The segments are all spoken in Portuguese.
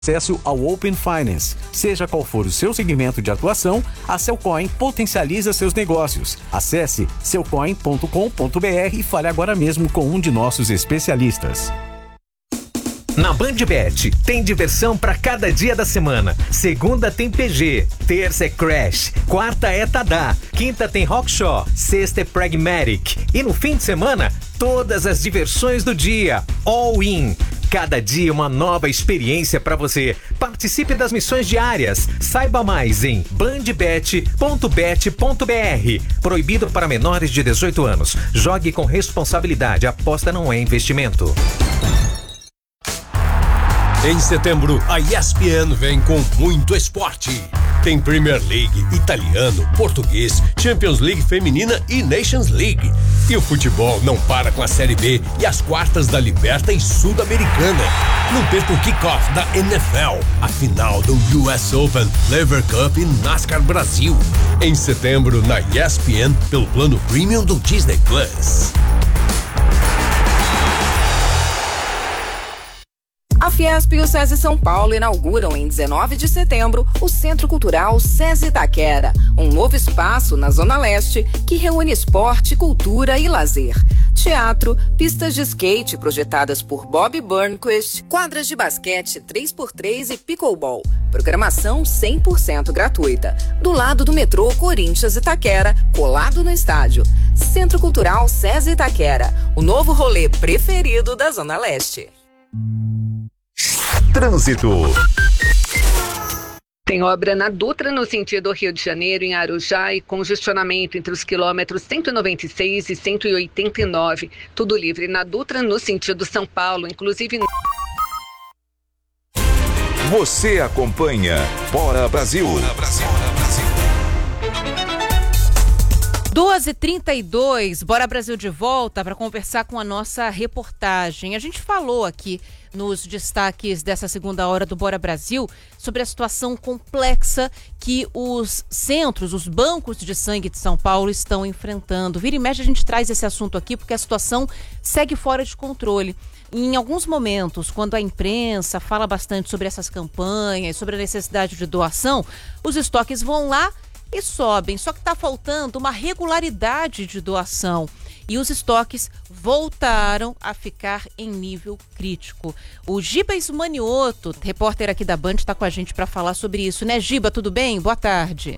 Acesso ao Open Finance. Seja qual for o seu segmento de atuação, a Cellcoin potencializa seus negócios. Acesse cellcoin.com.br e fale agora mesmo com um de nossos especialistas. Na BandBet, tem diversão para cada dia da semana. Segunda tem PG, terça é Crash, quarta é Tadá, quinta tem Rockshaw, sexta é Pragmatic. E no fim de semana, todas as diversões do dia. All in. Cada dia uma nova experiência para você. Participe das missões diárias. Saiba mais em bandbet.bet.br. Proibido para menores de 18 anos. Jogue com responsabilidade. Aposta não é investimento. Em setembro, a ESPN vem com muito esporte. Tem Premier League, italiano, português, Champions League feminina e Nations League. E o futebol não para com a Série B e as quartas da Liberta e Sul-Americana. Não perca o kickoff da NFL, a final do US Open, Lever Cup e NASCAR Brasil. Em setembro, na ESPN, pelo plano Premium do Disney Plus. A Fiesp e o SESI São Paulo inauguram em 19 de setembro o Centro Cultural SESI Itaquera, um novo espaço na Zona Leste que reúne esporte, cultura e lazer. Teatro, pistas de skate projetadas por Bob Burnquist, quadras de basquete 3x3 e pickleball. Programação 100% gratuita. Do lado do metrô Corinthians Itaquera, colado no estádio. Centro Cultural SESI Itaquera, o novo rolê preferido da Zona Leste. Trânsito. Tem obra na Dutra no sentido Rio de Janeiro, em Arujá, e congestionamento entre os quilômetros 196 e 189. Tudo livre na Dutra no sentido São Paulo, inclusive... Você acompanha Bora Brasil. 2h32, Bora Brasil de volta para conversar com a nossa reportagem. A gente falou aqui nos destaques dessa segunda hora do Bora Brasil sobre a situação complexa que os centros, os bancos de sangue de São Paulo estão enfrentando. Vira e mexe a gente traz esse assunto aqui porque a situação segue fora de controle. Em alguns momentos, quando a imprensa fala bastante sobre essas campanhas, sobre a necessidade de doação, os estoques vão lá e sobem, só que está faltando uma regularidade de doação e os estoques voltaram a ficar em nível crítico. O Giba Ismanioto, repórter aqui da Band, está com a gente para falar sobre isso, né, Giba? Tudo bem? Boa tarde.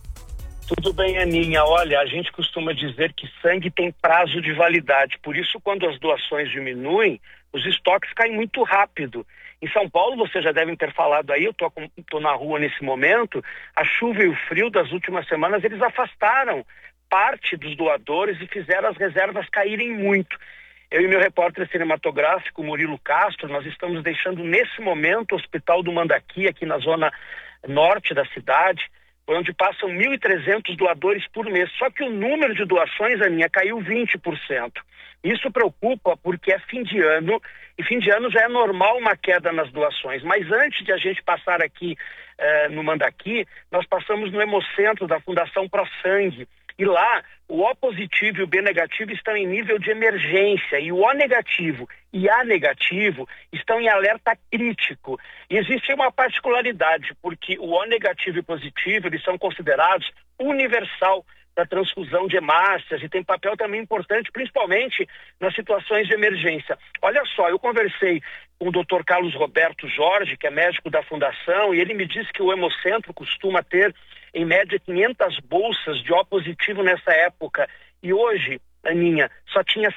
Tudo bem, Aninha. Olha, a gente costuma dizer que sangue tem prazo de validade, por isso quando as doações diminuem, os estoques caem muito rápido. Em São Paulo, vocês já devem ter falado aí, eu tô na rua nesse momento, a chuva e o frio das últimas semanas, eles afastaram parte dos doadores e fizeram as reservas caírem muito. Eu e meu repórter cinematográfico, Murilo Castro, nós estamos deixando nesse momento o Hospital do Mandaqui, aqui na zona norte da cidade, por onde passam 1.300 doadores por mês. Só que o número de doações, Aninha, caiu 20%. Isso preocupa porque é fim de ano, e fim de ano já é normal uma queda nas doações. Mas antes de a gente passar aqui no Mandaqui, nós passamos no Hemocentro da Fundação Pro Sangue. E lá, o O positivo e o B negativo estão em nível de emergência, e o O negativo e A negativo estão em alerta crítico. E existe uma particularidade, porque o O negativo e positivo, eles são considerados universal da transfusão de hemácias e tem papel também importante, principalmente nas situações de emergência. Olha só, eu conversei com o Dr. Carlos Roberto Jorge, que é médico da Fundação, e ele me disse que o Hemocentro costuma ter, em média, 500 bolsas de O positivo nessa época. E hoje, Aninha, só tinha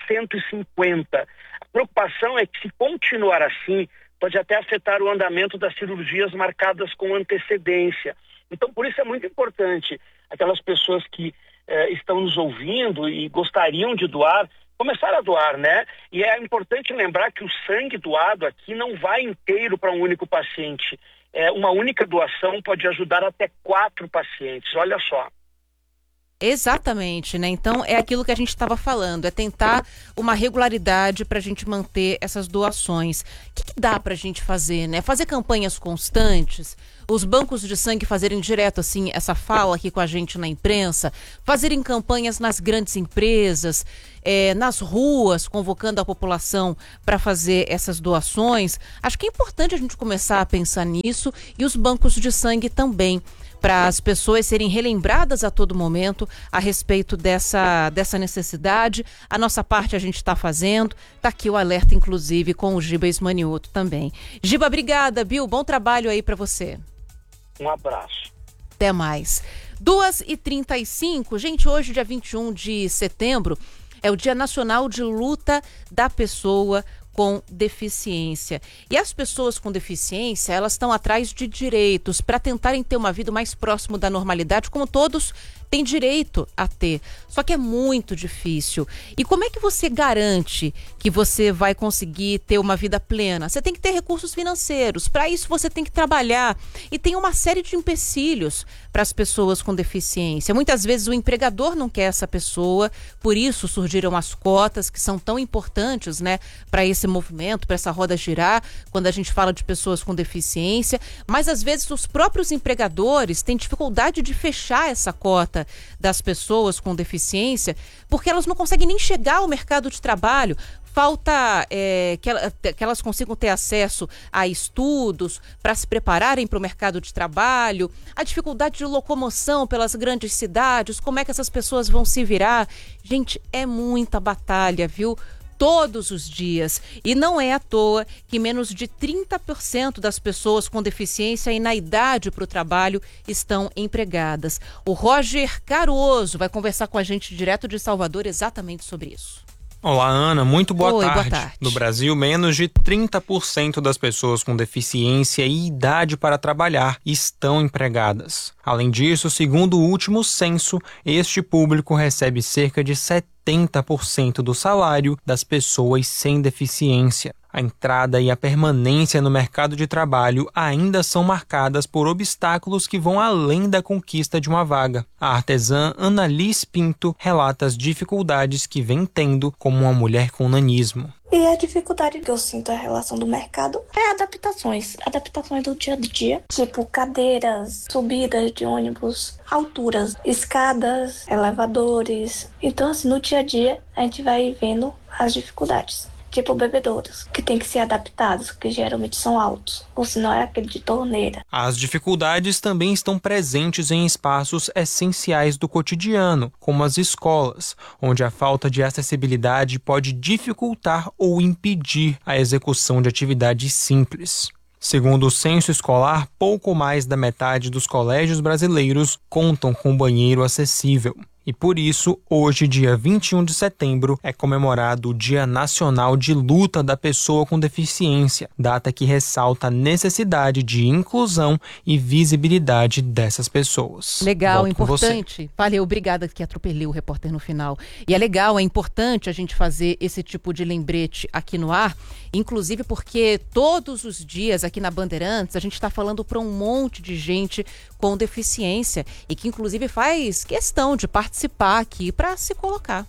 150. A preocupação é que, se continuar assim, pode até afetar o andamento das cirurgias marcadas com antecedência. Então, por isso é muito importante aquelas pessoas que estão nos ouvindo e gostariam de doar, começar a doar, né? E é importante lembrar que o sangue doado aqui não vai inteiro para um único paciente. Uma única doação pode ajudar até 4 pacientes, olha só. Exatamente, né? Então é aquilo que a gente estava falando, é tentar uma regularidade para a gente manter essas doações. O que dá para a gente fazer, né? Fazer campanhas constantes, os bancos de sangue fazerem direto assim essa fala aqui com a gente na imprensa, fazerem campanhas nas grandes empresas, nas ruas, convocando a população para fazer essas doações. Acho que é importante a gente começar a pensar nisso, e os bancos de sangue também, para as pessoas serem relembradas a todo momento a respeito dessa necessidade. A nossa parte a gente está fazendo. Está aqui o alerta, inclusive, com o Giba Ismanioto também. Giba, obrigada, Bill. Bom trabalho aí para você. Um abraço. Até mais. 2h35. Gente, hoje, dia 21 de setembro, é o Dia Nacional de Luta da Pessoa com Deficiência. E as pessoas com deficiência, elas estão atrás de direitos para tentarem ter uma vida mais próximo da normalidade, como todos têm direito a ter. Só que é muito difícil. E como é que você garante que você vai conseguir ter uma vida plena? Você tem que ter recursos financeiros. Para isso, você tem que trabalhar. E tem uma série de empecilhos para as pessoas com deficiência. Muitas vezes o empregador não quer essa pessoa, por isso surgiram as cotas, que são tão importantes, né, para esse movimento, para essa roda girar, quando a gente fala de pessoas com deficiência. Mas às vezes os próprios empregadores têm dificuldade de fechar essa cota das pessoas com deficiência, porque elas não conseguem nem chegar ao mercado de trabalho. Falta que elas consigam ter acesso a estudos para se prepararem para o mercado de trabalho, a dificuldade de locomoção pelas grandes cidades, como é que essas pessoas vão se virar. Gente, é muita batalha, viu? Todos os dias. E não é à toa que menos de 30% das pessoas com deficiência e na idade para o trabalho estão empregadas. O Roger Caruso vai conversar com a gente direto de Salvador exatamente sobre isso. Olá, Ana, muito boa tarde. Boa tarde. No Brasil, menos de 30% das pessoas com deficiência e idade para trabalhar estão empregadas. Além disso, segundo o último censo, este público recebe cerca de 70% do salário das pessoas sem deficiência. A entrada e a permanência no mercado de trabalho ainda são marcadas por obstáculos que vão além da conquista de uma vaga. A artesã Annalise Pinto relata as dificuldades que vem tendo como uma mulher com nanismo. E a dificuldade que eu sinto em relação do mercado é adaptações do dia a dia, tipo cadeiras, subidas de ônibus, alturas, escadas, elevadores. Então, assim, no dia a dia a gente vai vendo as dificuldades. Tipo bebedouros, que tem que ser adaptados, que geralmente são altos, ou senão é aquele de torneira. As dificuldades também estão presentes em espaços essenciais do cotidiano, como as escolas, onde a falta de acessibilidade pode dificultar ou impedir a execução de atividades simples. Segundo o censo escolar, pouco mais da metade dos colégios brasileiros contam com banheiro acessível. E por isso, hoje, dia 21 de setembro, é comemorado o Dia Nacional de Luta da Pessoa com Deficiência, data que ressalta a necessidade de inclusão e visibilidade dessas pessoas. Legal, importante. Valeu, obrigada que atropelei o repórter no final. E é legal, é importante a gente fazer esse tipo de lembrete aqui no ar, inclusive porque todos os dias aqui na Bandeirantes a gente está falando para um monte de gente com deficiência e que inclusive faz questão de participar aqui para se colocar.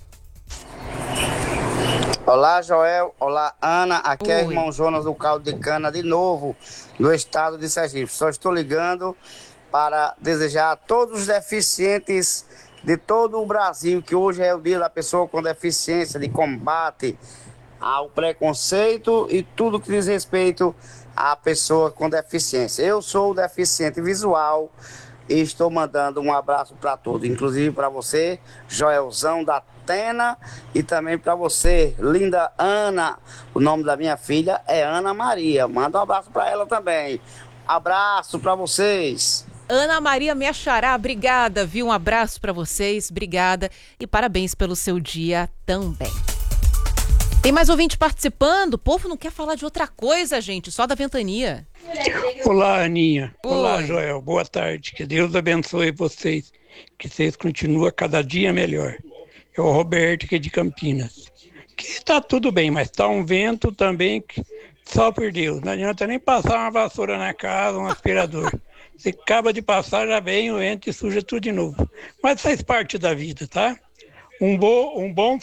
Olá, Joel. Olá, Ana. Aqui é o irmão Jonas do Caldo de Cana, de novo, do estado de Sergipe. Só estou ligando para desejar a todos os deficientes de todo o Brasil, que hoje é o dia da pessoa com deficiência, de combate ao preconceito e tudo que diz respeito à pessoa com deficiência. Eu sou deficiente visual e estou mandando um abraço para todos, inclusive para você, Joelzão da Atena, e também para você, linda Ana. O nome da minha filha é Ana Maria. Manda um abraço para ela também. Abraço para vocês. Ana Maria, minha xará, obrigada, viu? Um abraço para vocês, obrigada e parabéns pelo seu dia também. Tem mais ouvinte participando? O povo não quer falar de outra coisa, gente, só da ventania. Olá, Aninha. Oi. Olá, Joel. Boa tarde. Que Deus abençoe vocês. Que vocês continuem cada dia melhor. É o Roberto aqui de Campinas. Que está tudo bem, mas está um vento também que só por Deus. Não adianta nem passar uma vassoura na casa, um aspirador. Você acaba de passar, já vem o vento e suja tudo de novo. Mas faz parte da vida, tá? Um bom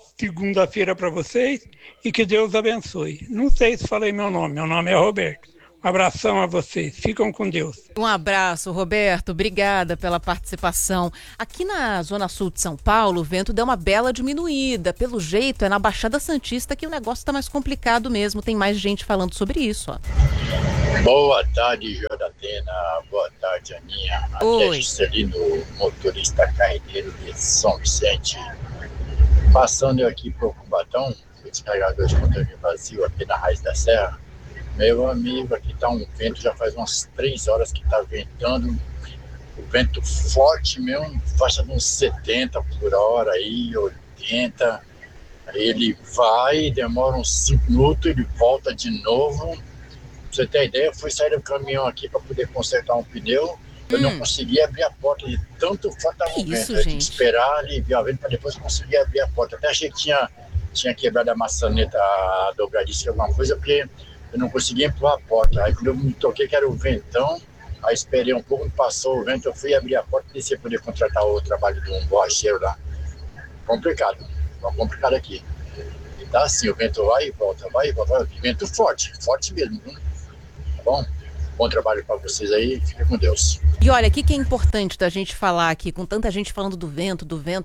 segunda-feira para vocês e que Deus abençoe. Não sei se falei meu nome é Roberto. Um abração a vocês. Ficam com Deus. Um abraço, Roberto. Obrigada pela participação. Aqui na Zona Sul de São Paulo, o vento deu uma bela diminuída. Pelo jeito, é na Baixada Santista que o negócio está mais complicado mesmo. Tem mais gente falando sobre isso, ó. Boa tarde, Jordatena. Boa tarde, Aninha. Aqui é Juscelino, motorista carreteiro de São Vicente. Passando eu aqui por Cubatão, o descarregador de conteúdo vazio aqui na Raiz da Serra. Meu amigo, aqui tá um vento, já faz umas 3 horas que tá ventando. O vento forte mesmo, faixa de uns 70 por hora aí, 80. Ele vai, demora uns 5 minutos, ele volta de novo. Pra você ter ideia, eu fui sair do caminhão aqui para poder consertar um pneu. Eu não conseguia abrir a porta de tanto forte o vento. Eu tinha que esperar aliviar o vento para depois conseguir abrir a porta. Até achei que tinha quebrado a maçaneta, a dobradiça, alguma coisa, porque eu não conseguia empurrar a porta. Aí quando eu me toquei que era o ventão, aí esperei um pouco, passou o vento, eu fui abrir a porta e desci para poder contratar o trabalho de um borracheiro lá. Complicado aqui. E tá assim, o vento vai e volta, vento forte mesmo, viu? Tá bom? Bom trabalho para vocês aí, fiquem com Deus. E olha, o que é importante da gente falar aqui, com tanta gente falando do vento,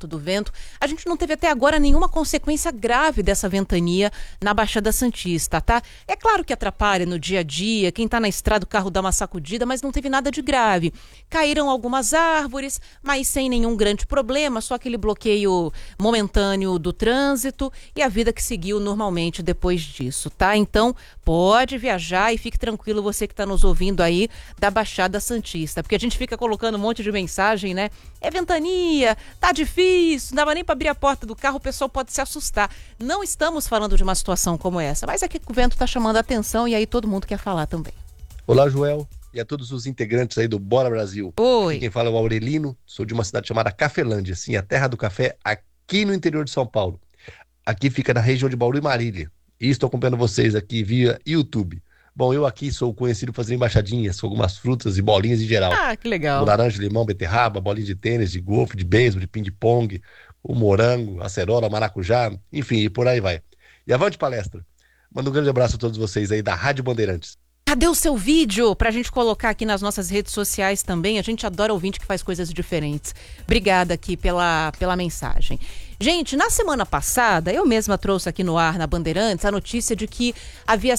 a gente não teve até agora nenhuma consequência grave dessa ventania na Baixada Santista, tá? É claro que atrapalha no dia a dia, quem tá na estrada o carro dá uma sacudida, mas não teve nada de grave. Caíram algumas árvores, mas sem nenhum grande problema, só aquele bloqueio momentâneo do trânsito e a vida que seguiu normalmente depois disso, tá? Então, pode viajar e fique tranquilo você que tá nos ouvindo aí da Baixada Santista, porque a gente fica colocando um monte de mensagem, né? É ventania, tá difícil, não dava nem para abrir a porta do carro, o pessoal pode se assustar. Não estamos falando de uma situação como essa, mas é que o vento tá chamando a atenção e aí todo mundo quer falar também. Olá, Joel, e a todos os integrantes aí do Bora Brasil. Oi. Aqui quem fala é o Aurelino, sou de uma cidade chamada Cafelândia, assim, a terra do café aqui no interior de São Paulo. Aqui fica na região de Bauru e Marília. E estou acompanhando vocês aqui via YouTube. Bom, eu aqui sou conhecido por fazer embaixadinhas com algumas frutas e bolinhas em geral. Ah, que legal. O laranja, limão, beterraba, bolinha de tênis, de golfe, de beisebol, de ping-pong, o morango, acerola, maracujá, enfim, e por aí vai. E avante palestra. Manda um grande abraço a todos vocês aí da Rádio Bandeirantes. Cadê o seu vídeo pra gente colocar aqui nas nossas redes sociais também? A gente adora ouvinte que faz coisas diferentes. Obrigada aqui pela mensagem. Gente, na semana passada, eu mesma trouxe aqui no ar, na Bandeirantes, a notícia de que havia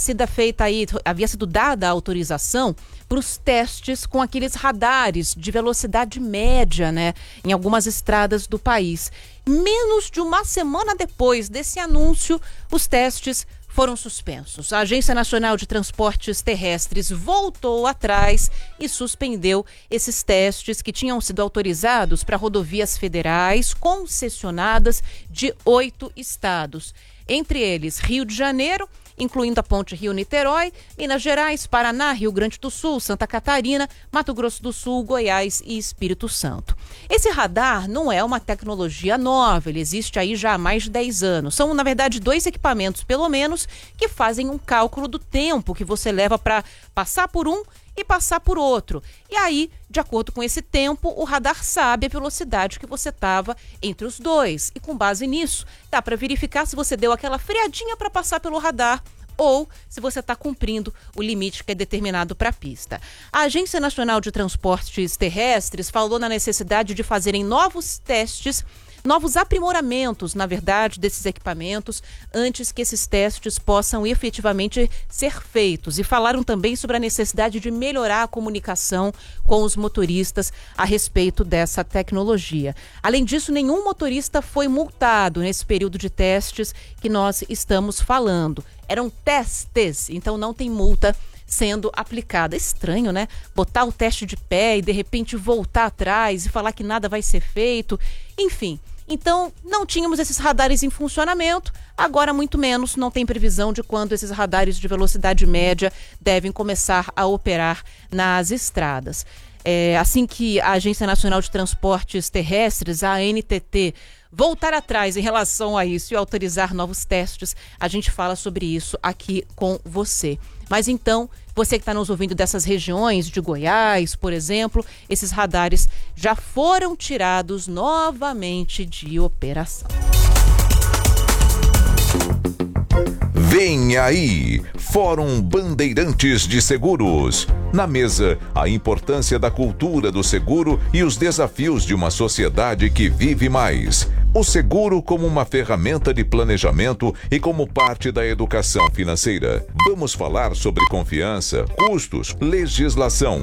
sido dada a autorização para os testes com aqueles radares de velocidade média, né, em algumas estradas do país. Menos de uma semana depois desse anúncio, os testes foram suspensos. A Agência Nacional de Transportes Terrestres voltou atrás e suspendeu esses testes que tinham sido autorizados para rodovias federais concessionadas de 8 estados. Entre eles, Rio de Janeiro, incluindo a Ponte Rio-Niterói, Minas Gerais, Paraná, Rio Grande do Sul, Santa Catarina, Mato Grosso do Sul, Goiás e Espírito Santo. Esse radar não é uma tecnologia nova, ele existe aí já há mais de 10 anos. São, na verdade, 2 equipamentos, pelo menos, que fazem um cálculo do tempo que você leva para passar por um e passar por outro. E aí, de acordo com esse tempo, o radar sabe a velocidade que você estava entre os dois. E com base nisso, dá para verificar se você deu aquela freadinha para passar pelo radar ou se você está cumprindo o limite que é determinado para a pista. A Agência Nacional de Transportes Terrestres falou na necessidade de fazerem novos testes, novos aprimoramentos, na verdade, desses equipamentos, antes que esses testes possam efetivamente ser feitos. E falaram também sobre a necessidade de melhorar a comunicação com os motoristas a respeito dessa tecnologia. Além disso, nenhum motorista foi multado nesse período de testes que nós estamos falando. Eram testes, então não tem multa sendo aplicada. Estranho, né? Botar o teste de pé e de repente voltar atrás e falar que nada vai ser feito. Enfim, então não tínhamos esses radares em funcionamento, agora muito menos, não tem previsão de quando esses radares de velocidade média devem começar a operar nas estradas. Assim que a Agência Nacional de Transportes Terrestres, a ANTT, voltar atrás em relação a isso e autorizar novos testes, a gente fala sobre isso aqui com você. Mas então, você que está nos ouvindo dessas regiões de Goiás, por exemplo, esses radares já foram tirados novamente de operação. Vem aí, Fórum Bandeirantes de Seguros. Na mesa, a importância da cultura do seguro e os desafios de uma sociedade que vive mais. O seguro como uma ferramenta de planejamento e como parte da educação financeira. Vamos falar sobre confiança, custos, legislação,